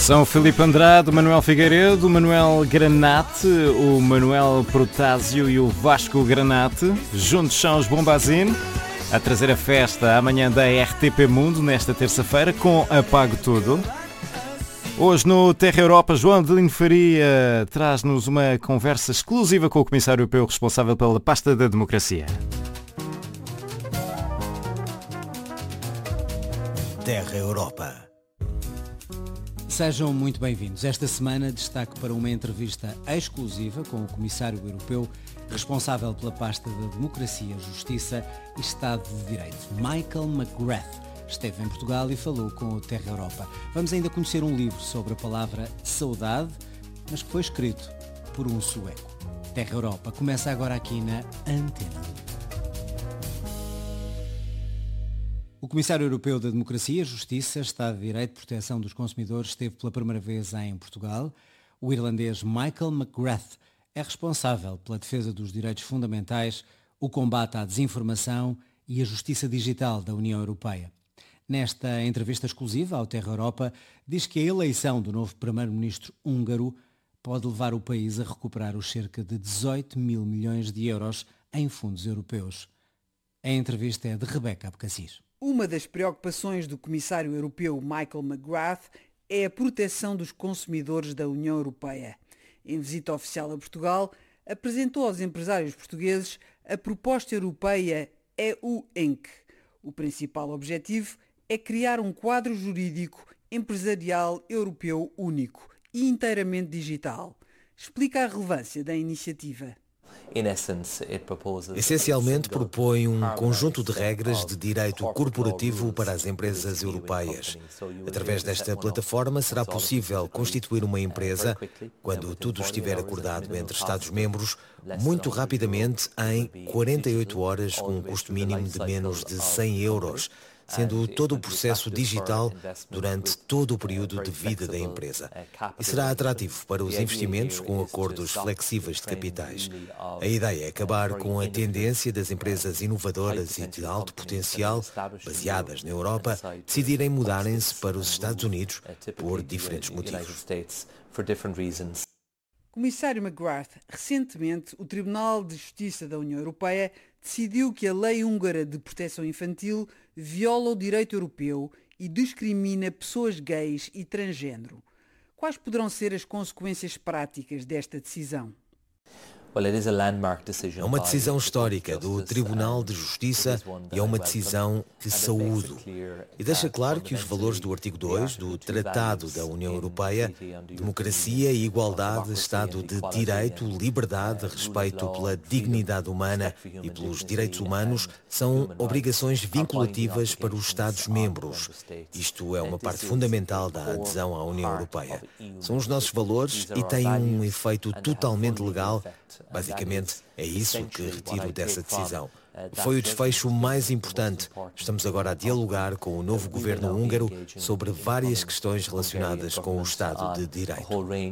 São Filipe Andrade, o Manuel Figueiredo, o Manuel Granate, o Manuel Protásio e o Vasco Granate. Juntos são os Bombazine a trazer a festa amanhã da RTP Mundo, nesta terça-feira, com Apago Tudo. Hoje no Terra Europa, João Adelino Faria traz-nos uma conversa exclusiva com o Comissário Europeu responsável pela pasta da democracia. Terra Europa. Sejam muito bem-vindos. Esta semana destaque para uma entrevista exclusiva com o Comissário Europeu responsável pela pasta da Democracia, Justiça e Estado de Direito, Michael McGrath. Esteve em Portugal e falou com o Terra Europa. Vamos ainda conhecer um livro sobre a palavra saudade, mas que foi escrito por um sueco. Terra Europa começa agora aqui na Antena 1. O Comissário Europeu da Democracia, Justiça, Estado de Direito e Proteção dos Consumidores esteve pela primeira vez em Portugal. O irlandês Michael McGrath é responsável pela defesa dos direitos fundamentais, o combate à desinformação e a justiça digital da União Europeia. Nesta entrevista exclusiva ao Terra Europa, diz que a eleição do novo primeiro-ministro húngaro pode levar o país a recuperar os cerca de 18 mil milhões de euros em fundos europeus. A entrevista é de Rebeca Abcacis. Uma das preocupações do Comissário Europeu Michael McGrath é a proteção dos consumidores da União Europeia. Em visita oficial a Portugal, apresentou aos empresários portugueses a proposta europeia EU Inc. O principal objetivo é criar um quadro jurídico empresarial europeu único e inteiramente digital. Explica a relevância da iniciativa. Essencialmente propõe um conjunto de regras de direito corporativo para as empresas europeias. Através desta plataforma será possível constituir uma empresa, quando tudo estiver acordado entre Estados-membros, muito rapidamente em 48 horas com um custo mínimo de menos de 100 euros, sendo todo o processo digital durante todo o período de vida da empresa. E será atrativo para os investimentos com acordos flexíveis de capitais. A ideia é acabar com a tendência das empresas inovadoras e de alto potencial, baseadas na Europa, decidirem mudarem-se para os Estados Unidos por diferentes motivos. Comissário McGrath, recentemente o Tribunal de Justiça da União Europeia decidiu que a lei húngara de proteção infantil viola o direito europeu e discrimina pessoas gays e transgênero. Quais poderão ser as consequências práticas desta decisão? É uma decisão histórica do Tribunal de Justiça e é uma decisão que saúdo. E deixa claro que os valores do artigo 2 do Tratado da União Europeia, democracia e igualdade, Estado de Direito, liberdade, respeito pela dignidade humana e pelos direitos humanos, são obrigações vinculativas para os Estados-membros. Isto é uma parte fundamental da adesão à União Europeia. São os nossos valores e têm um efeito totalmente legal. Basicamente, é isso que retiro dessa decisão. Foi o desfecho mais importante. Estamos agora a dialogar com o novo governo húngaro sobre várias questões relacionadas com o Estado de Direito.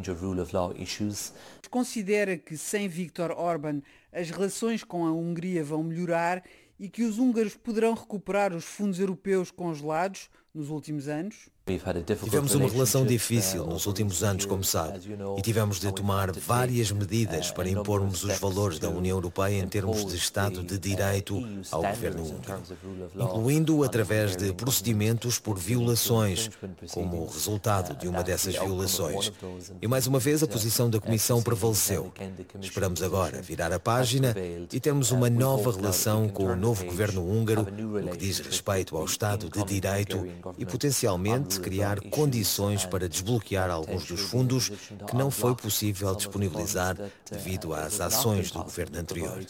Considera que sem Viktor Orbán as relações com a Hungria vão melhorar e que os húngaros poderão recuperar os fundos europeus congelados nos últimos anos? Tivemos uma relação difícil nos últimos anos, como sabe, e tivemos de tomar várias medidas para impormos os valores da União Europeia em termos de Estado de Direito ao governo húngaro, incluindo através de procedimentos por violações, como resultado de uma dessas violações. E mais uma vez a posição da Comissão prevaleceu. Esperamos agora virar a página e termos uma nova relação com o novo governo húngaro, no que diz respeito ao Estado de Direito e potencialmente criar condições para desbloquear alguns dos fundos que não foi possível disponibilizar devido às ações do governo anterior.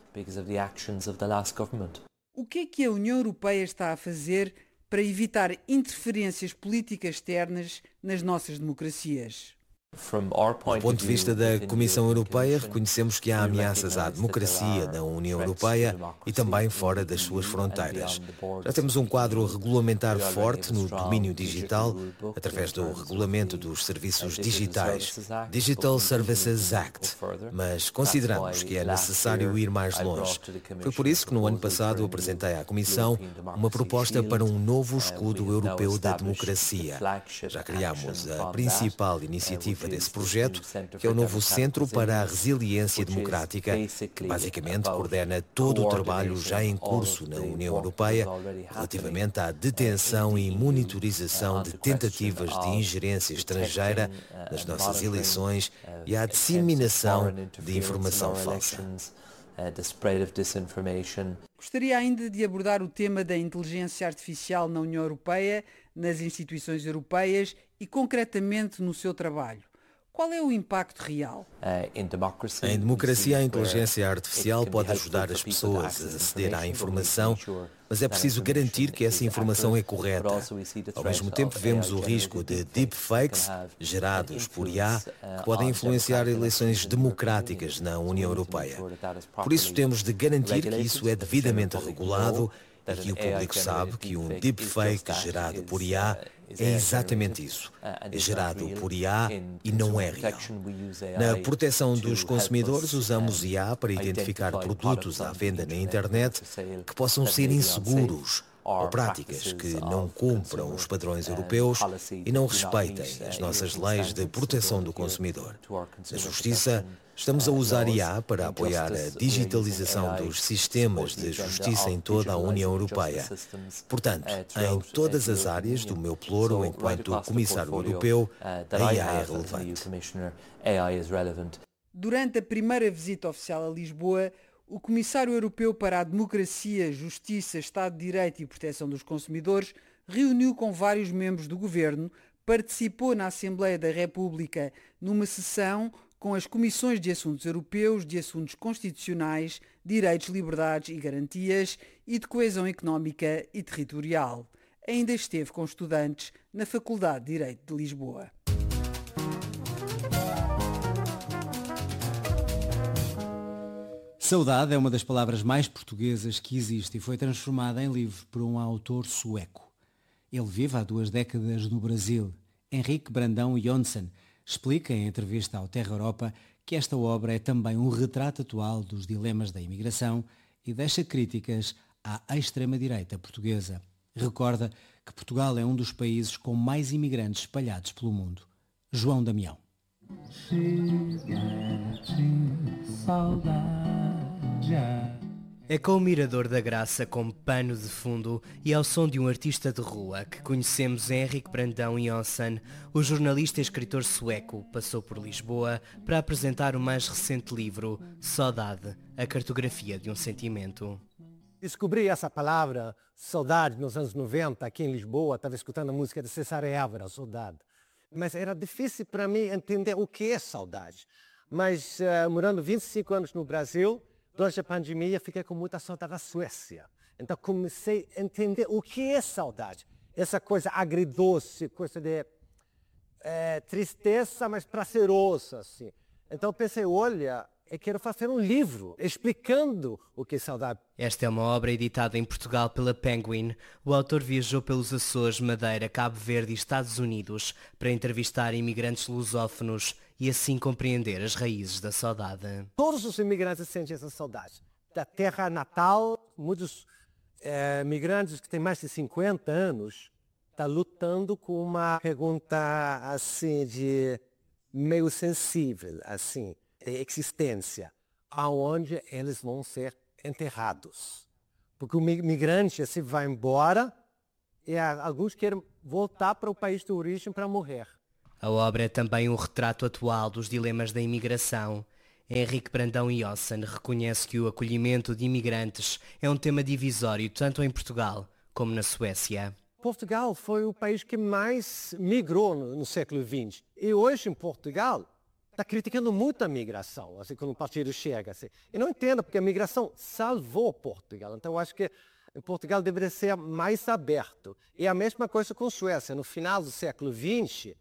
O que é que a União Europeia está a fazer para evitar interferências políticas externas nas nossas democracias? Do ponto de vista da Comissão Europeia, reconhecemos que há ameaças à democracia na União Europeia e também fora das suas fronteiras. Já temos um quadro regulamentar forte no domínio digital, através do Regulamento dos Serviços Digitais, Digital Services Act, mas consideramos que é necessário ir mais longe. Foi por isso que no ano passado apresentei à Comissão uma proposta para um novo escudo europeu da democracia. Já criámos a principal iniciativa desse projeto, que é o novo Centro para a Resiliência Democrática, que basicamente coordena todo o trabalho já em curso na União Europeia relativamente à detenção e monitorização de tentativas de ingerência estrangeira nas nossas eleições e à disseminação de informação falsa. Gostaria ainda de abordar o tema da inteligência artificial na União Europeia, nas instituições europeias e concretamente no seu trabalho. Qual é o impacto real? Em democracia, a inteligência artificial pode ajudar as pessoas a aceder à informação, mas é preciso garantir que essa informação é correta. Ao mesmo tempo, vemos o risco de deepfakes gerados por IA que podem influenciar eleições democráticas na União Europeia. Por isso, temos de garantir que isso é devidamente regulado e que o público sabe que um deepfake gerado por IA é exatamente isso. É gerado por IA e não é real. Na proteção dos consumidores, usamos IA para identificar produtos à venda na internet que possam ser inseguros ou práticas que não cumpram os padrões europeus e não respeitem as nossas leis de proteção do consumidor. Na Justiça, estamos a usar IA para apoiar a digitalização dos sistemas de justiça em toda a União Europeia. Portanto, em todas as áreas do meu ploro enquanto Comissário Europeu, a IA é relevante. Durante a primeira visita oficial a Lisboa, o Comissário Europeu para a Democracia, Justiça, Estado de Direito e Proteção dos Consumidores reuniu com vários membros do Governo, participou na Assembleia da República numa sessão com as Comissões de Assuntos Europeus, de Assuntos Constitucionais, Direitos, Liberdades e Garantias e de Coesão Económica e Territorial. Ainda esteve com estudantes na Faculdade de Direito de Lisboa. Saudade é uma das palavras mais portuguesas que existe e foi transformada em livro por um autor sueco. Ele vive há 2 décadas no Brasil. Henrique Brandão Jonsson explica em entrevista ao Terra Europa que esta obra é também um retrato atual dos dilemas da imigração e deixa críticas à extrema-direita portuguesa. Recorda que Portugal é um dos países com mais imigrantes espalhados pelo mundo. João Damião. É com o Mirador da Graça como pano de fundo e ao som de um artista de rua que conhecemos Henrique Brandão Jonsson, o jornalista e escritor sueco, passou por Lisboa para apresentar o mais recente livro, Saudade, a cartografia de um sentimento. Descobri essa palavra, saudade, nos anos 90, aqui em Lisboa, estava escutando a música de César Évora, Saudade. Mas era difícil para mim entender o que é saudade. Mas morando 25 anos no Brasil, durante a pandemia, fiquei com muita saudade da Suécia. Então comecei a entender o que é saudade. Essa coisa agridoce, coisa de tristeza, mas prazerosa, assim. Então pensei, olha, eu quero fazer um livro explicando o que é saudade. Esta é uma obra editada em Portugal pela Penguin. O autor viajou pelos Açores, Madeira, Cabo Verde e Estados Unidos para entrevistar imigrantes lusófonos e assim compreender as raízes da saudade. Todos os imigrantes sentem essa saudade. Da terra natal, muitos imigrantes que têm mais de 50 anos estão lutando com uma pergunta assim de meio sensível, assim, de existência, aonde eles vão ser enterrados. Porque o migrante assim vai embora e alguns querem voltar para o país de origem para morrer. A obra é também um retrato atual dos dilemas da imigração. Henrique Brandão Jonsson reconhece que o acolhimento de imigrantes é um tema divisório tanto em Portugal como na Suécia. Portugal foi o país que mais migrou no século XX. E hoje em Portugal está criticando muito a migração, assim, quando o partido chega. Assim. Eu não entendo, porque a migração salvou Portugal. Então, eu acho que Portugal deveria ser mais aberto. E a mesma coisa com a Suécia. No final do século XX,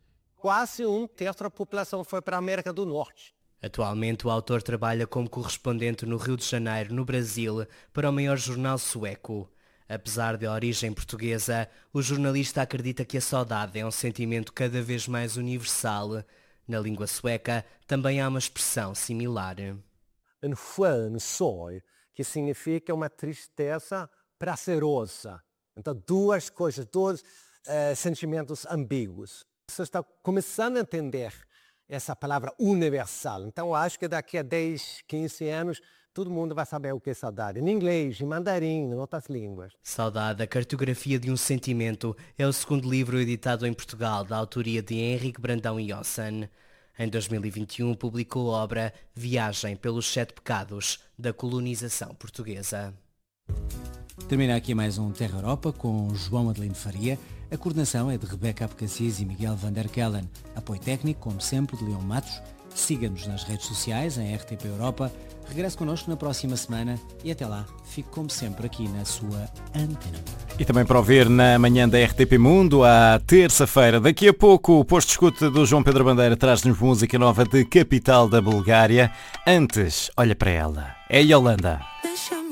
quase um terço da população foi para a América do Norte. Atualmente, o autor trabalha como correspondente no Rio de Janeiro, no Brasil, para o maior jornal sueco. Apesar de origem portuguesa, o jornalista acredita que a saudade é um sentimento cada vez mais universal. Na língua sueca, também há uma expressão similar. En skön sorg, que significa uma tristeza prazerosa. Então, duas coisas, dois sentimentos ambíguos. Você está começando a entender essa palavra universal. Então, eu acho que daqui a 10, 15 anos, todo mundo vai saber o que é saudade. Em inglês, em mandarim, em outras línguas. Saudade, a cartografia de um sentimento, é o segundo livro editado em Portugal, da autoria de Henrique Brandão e Johnson. Em 2021, publicou a obra Viagem pelos 7 Pecados da colonização portuguesa. Termina aqui mais um Terra Europa com João Adelino Faria. A coordenação é de Rebeca Abcacis e Miguel van der Kellen. Apoio técnico, como sempre, de Leão Matos. Siga-nos nas redes sociais, em RTP Europa. Regresse connosco na próxima semana e até lá, fique como sempre aqui na sua antena. E também para ouvir na manhã da RTP Mundo, à terça-feira. Daqui a pouco, o posto de escuta do João Pedro Bandeira traz-nos música nova de Capital da Bulgária. Antes, olha para ela. É Yolanda. Deixa-me